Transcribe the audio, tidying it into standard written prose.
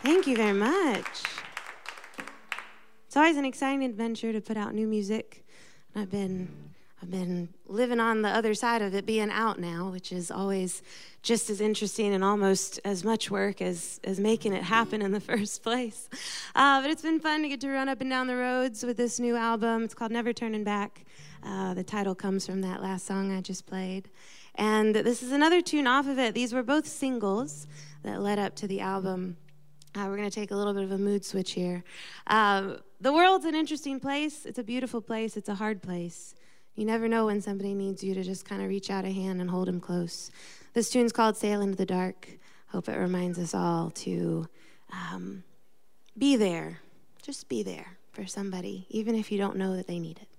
Thank you very much. It's always an exciting adventure to put out new music. I've been living on the other side of it, being out now, which is always just as interesting and almost as much work as making it happen in the first place. But it's been fun to get to run up and down the roads with this new album. It's called Never Turning Back. The title comes from that last song I just played. And this is another tune off of it. These were both singles that led up to the album. We're going to take a little bit of a mood switch here. The world's an interesting place. It's a beautiful place. It's a hard place. You never know when somebody needs you to just kind of reach out a hand and hold them close. This tune's called Sail into the Dark. Hope it reminds us all to be there. Just be there for somebody, even if you don't know that they need it.